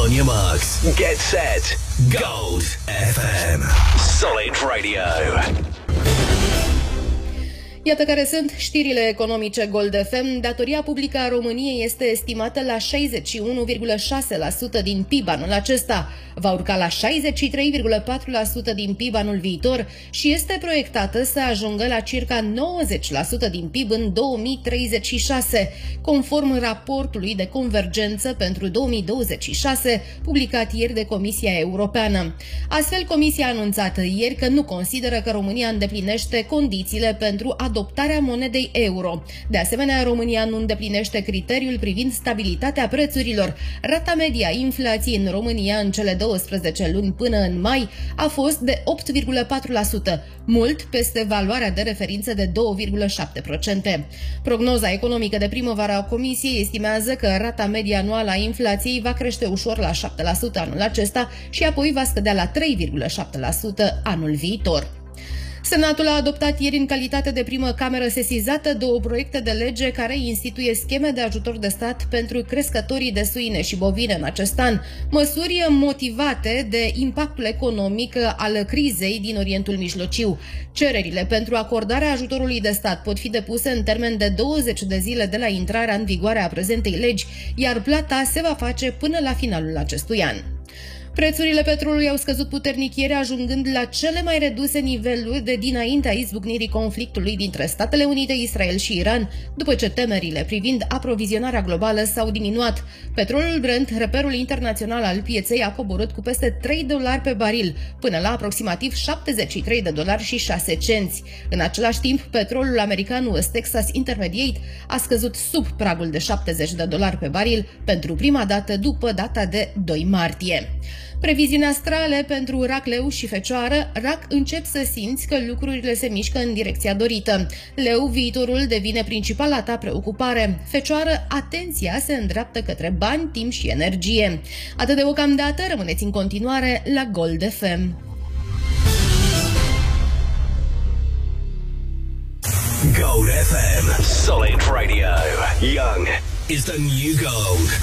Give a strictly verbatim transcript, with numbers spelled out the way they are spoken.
on your marks. Get set. Gold F M. Solid Radio. Iată care sunt știrile economice Gold F M. Datoria publică a României este estimată la șaizeci și unu virgulă șase la sută din P I B anul acesta. Va urca la șaizeci și trei virgulă patru la sută din P I B anul viitor și este proiectată să ajungă la circa nouăzeci la sută din P I B în două mii treizeci și șase, conform raportului de convergență pentru două mii douăzeci și șase, publicat ieri de Comisia Europeană. Astfel, Comisia a anunțat ieri că nu consideră că România îndeplinește condițiile pentru adoptarea monedei euro. De asemenea, România nu îndeplinește criteriul privind stabilitatea prețurilor. Rata media inflației în România în cele douăsprezece luni până în mai a fost de opt virgulă patru la sută, mult peste valoarea de referință de doi virgulă șapte la sută. Prognoza economică de primăvară a Comisiei estimează că rata media anuală a inflației va crește ușor la șapte la sută anul acesta și apoi va scădea la trei virgulă șapte la sută anul viitor. Senatul a adoptat ieri în calitate de primă cameră sesizată două proiecte de lege care instituie scheme de ajutor de stat pentru crescătorii de suine și bovine în acest an, măsuri motivate de impactul economic al crizei din Orientul Mijlociu. Cererile pentru acordarea ajutorului de stat pot fi depuse în termen de douăzeci de zile de la intrarea în vigoare a prezentei legi, iar plata se va face până la finalul acestui an. Prețurile petrolului au scăzut puternic ieri, ajungând la cele mai reduse niveluri de dinaintea izbucnirii conflictului dintre Statele Unite, Israel și Iran, după ce temerile privind aprovizionarea globală s-au diminuat. Petrolul Brent, reperul internațional al pieței, a coborât cu peste trei dolari pe baril, până la aproximativ șaptezeci și trei de dolari și șase cenți. În același timp, petrolul american West Texas Intermediate a scăzut sub pragul de șaptezeci de dolari pe baril pentru prima dată după data de doi martie. Previziuni astrale pentru rac, leu și fecioară. Rac, încep să simți că lucrurile se mișcă în direcția dorită. Leu, viitorul devine principala ta preocupare. Fecioară, atenția se îndreaptă către bani, timp și energie. Atât deocamdată, rămâneți în continuare la Gold F M. Gold F M. Solid Radio. Young is the new gold.